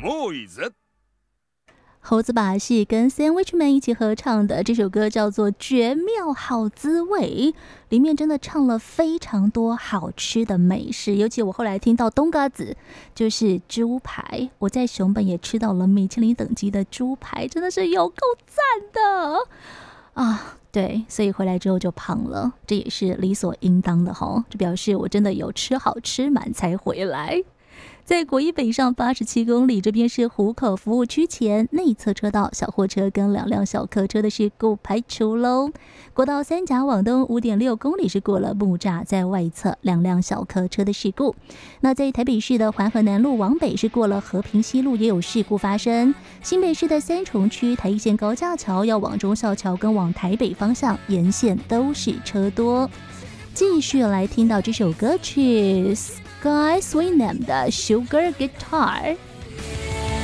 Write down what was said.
猴子把戏跟 Sandwich Man 一起合唱的这首歌叫做《绝妙好滋味》，里面真的唱了非常多好吃的美食，尤其我后来听到东嘎子就是猪排，我在熊本也吃到了米其林等级的猪排，真的是有够赞的啊！对，所以回来之后就胖了，这也是理所应当的齁，这表示我真的有吃好吃满才回来。在国一北上87公里，这边是湖口服务区前内侧车道，小货车跟2辆小客车的事故排除喽。国道三甲往东5.6公里是过了木栅，在外侧2辆小客车的事故。那在台北市的环河南路往北是过了和平西路，也有事故发生。新北市的三重区台一线高架桥要往忠孝桥跟往台北方向沿线都是车多。继续来听到这首歌曲 Sky Swinem 的 Sugar Guitar。